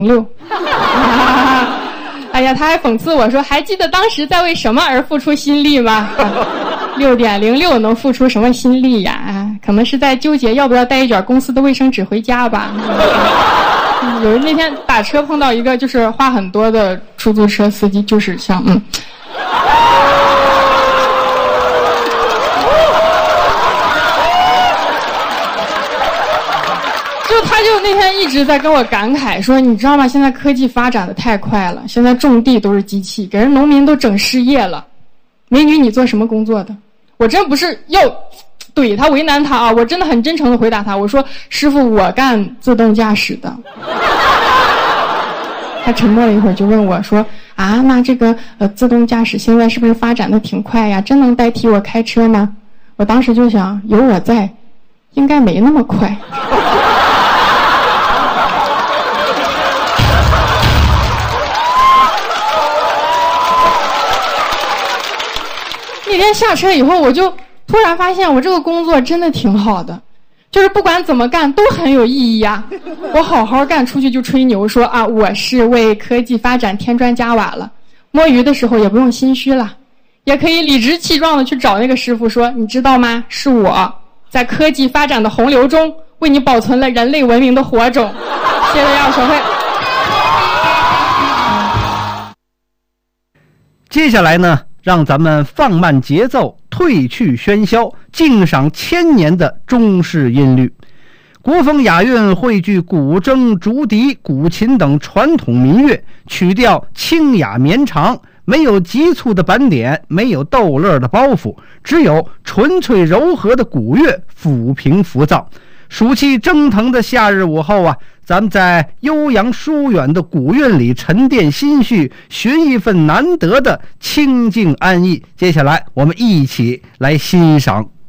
6。哎呀，他还讽刺我说，还记得当时在为什么而付出心力吗？6.06能付出什么心力呀？可能是在纠结要不要带一卷公司的卫生纸回家吧。有那天打车碰到一个就是话很多的出租车司机，就是像他就那天一直在跟我感慨说，你知道吗？现在科技发展的太快了，现在种地都是机器，给人农民都整失业了。美女，你做什么工作的？我真不是要怼他为难他啊，我真的很真诚的回答他，我说师傅，我干自动驾驶的。他沉默了一会儿，就问我说啊，那这个自动驾驶现在是不是发展的挺快呀？真能代替我开车吗？我当时就想，有我在，应该没那么快。那天下车以后，我就突然发现我这个工作真的挺好的，就是不管怎么干都很有意义啊。我好好干，出去就吹牛说啊，我是为科技发展添砖加瓦了。摸鱼的时候也不用心虚了，也可以理直气壮的去找那个师傅说，你知道吗？是我在科技发展的洪流中为你保存了人类文明的火种。谢谢大家，小慧。 接下来呢，让咱们放慢节奏，褪去喧嚣，敬赏千年的中式音律。国风雅韵汇聚古筝、竹笛、古琴等传统民乐，曲调清雅绵长，没有急促的板点，没有逗乐的包袱，只有纯粹柔和的古乐抚平浮躁。暑气蒸腾的夏日午后啊，咱们在悠扬疏远的古韵里沉淀心绪，寻一份难得的清静安逸。接下来我们一起来欣赏